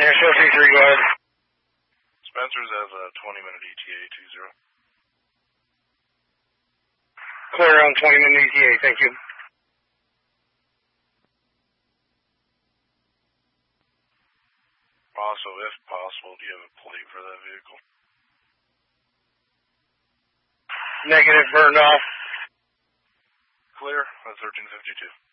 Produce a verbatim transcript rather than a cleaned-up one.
Nashville three three, go ahead. Spencer's has a twenty minute E T A two zero. Clear on twenty minute E T A, thank you. Also, if possible, do you have a plate for that vehicle? Negative, burned off. Clear, at thirteen fifty-two.